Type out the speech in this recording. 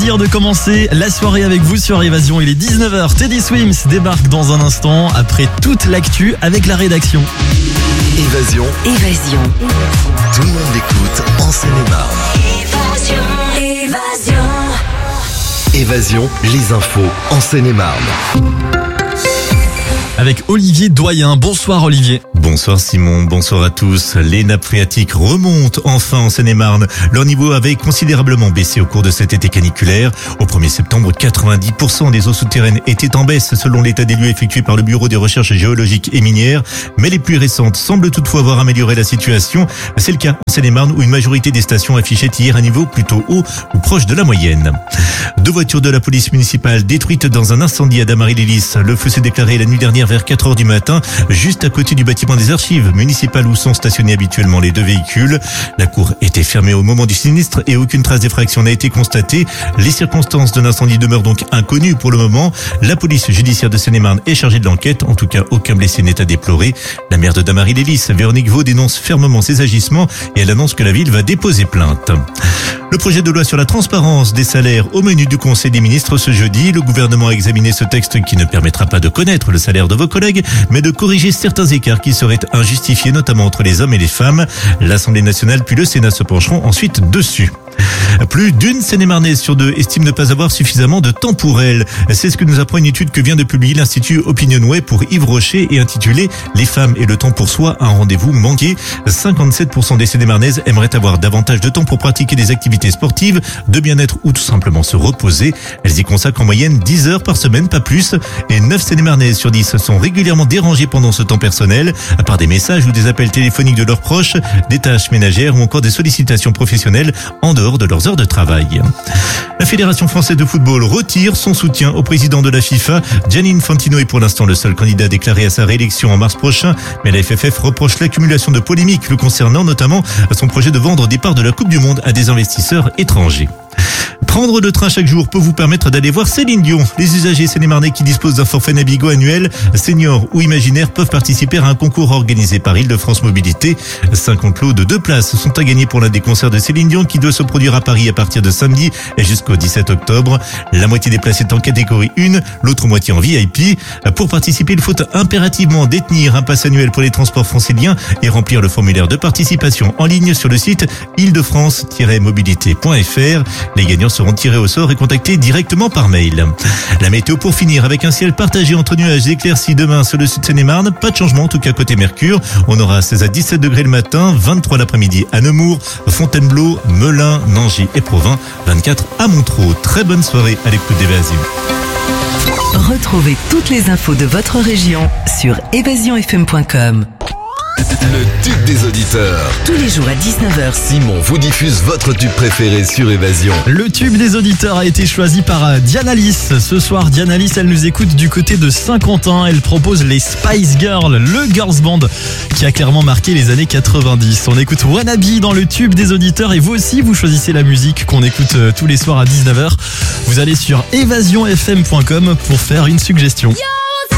plaisir de commencer la soirée avec vous sur Évasion. Il est 19h. Teddy Swims débarque dans un instant après toute l'actu avec la rédaction. Évasion. Tout le monde l'écoute en Seine-et-Marne. Évasion, les infos en Seine-et-Marne. Avec Olivier Doyen. Bonsoir Olivier. Bonsoir Simon, bonsoir à tous. Les nappes phréatiques remontent enfin en Seine-et-Marne. Leur niveau avait considérablement baissé au cours de cet été caniculaire. Au 1er septembre, 90% des eaux souterraines étaient en baisse selon l'état des lieux effectué par le Bureau des recherches géologiques et minières. Mais les pluies récentes semblent toutefois avoir amélioré la situation. C'est le cas en Seine-et-Marne où une majorité des stations affichaient hier un niveau plutôt haut ou proche de la moyenne. 2 voitures de la police municipale détruites dans un incendie à Damary-les-Lys. Le feu s'est déclaré la nuit dernière vers 4h du matin, juste à côté du bâtiment des archives municipales où sont stationnés habituellement les 2 véhicules. La cour était fermée au moment du sinistre et aucune trace d'effraction n'a été constatée. Les circonstances de l'incendie demeurent donc inconnues pour le moment. La police judiciaire de Seine-et-Marne est chargée de l'enquête. En tout cas, aucun blessé n'est à déplorer. La maire de Damary-les-Lys, Véronique Vaux, dénonce fermement ces agissements et elle annonce que la ville va déposer plainte. Le projet de loi sur la transparence des salaires au menu du Conseil des ministres ce jeudi. Le gouvernement a examiné ce texte qui ne permettra pas de connaître le salaire de vos collègues, mais de corriger certains écarts qui seraient injustifiés, notamment entre les hommes et les femmes. L'Assemblée nationale puis le Sénat se pencheront ensuite dessus. Plus d'une Seine-et-Marnaise sur 2 estime ne pas avoir suffisamment de temps pour elle. C'est ce que nous apprend une étude que vient de publier l'Institut Opinionway pour Yves Rocher et intitulée « Les femmes et le temps pour soi, un rendez-vous manqué ». 57% des Seine-et-Marnaises aimeraient avoir davantage de temps pour pratiquer des activités sportives, de bien-être ou tout simplement se reposer. Elles y consacrent en moyenne 10 heures par semaine, pas plus. Et 9 Seine-et-Marnaises sur 10 sont régulièrement dérangées pendant ce temps personnel, par des messages ou des appels téléphoniques de leurs proches, des tâches ménagères ou encore des sollicitations professionnelles en dehors de leurs heures de travail. La Fédération française de football retire son soutien au président de la FIFA. Gianni Infantino est pour l'instant le seul candidat déclaré à sa réélection en mars prochain, mais la FFF reproche l'accumulation de polémiques le concernant, notamment à son projet de vendre des parts de la Coupe du Monde à des investisseurs étrangers. Prendre le train chaque jour peut vous permettre d'aller voir Céline Dion. Les usagers seine-et-marnais qui disposent d'un forfait Nabigo annuel, senior ou imaginaire, peuvent participer à un concours organisé par Île-de-France Mobilité. 50 lots de 2 places sont à gagner pour l'un des concerts de Céline Dion qui doit se produire à Paris à partir de samedi et jusqu'au 17 octobre. La moitié des places est en catégorie 1, l'autre moitié en VIP. Pour participer, il faut impérativement détenir un pass annuel pour les transports franciliens et remplir le formulaire de participation en ligne sur le site île-de-france-mobilité.fr. Les gagnants seront tirés au sort et contactés directement par mail. La météo pour finir avec un ciel partagé entre nuages et éclaircies demain sur le sud de Seine-et-Marne. Pas de changement en tout cas côté Mercure. On aura 16 à 17 degrés le matin, 23 l'après-midi à Nemours, Fontainebleau, Melun, Nangy et Provins, 24 à Montreux. Très bonne soirée à l'écoute d'Évasion. Retrouvez toutes les infos de votre région sur évasionfm.com. Le tube des auditeurs. Tous les jours à 19h. Simon vous diffuse votre tube préféré sur Évasion. Le tube des auditeurs a été choisi par Diana Lys. Ce soir, Diana Lys, elle nous écoute du côté de Saint-Quentin. Elle propose les Spice Girls, le girls band qui a clairement marqué les années 90. On écoute Wannabe dans le tube des auditeurs et vous aussi, vous choisissez la musique qu'on écoute tous les soirs à 19h. Vous allez sur évasionfm.com pour faire une suggestion.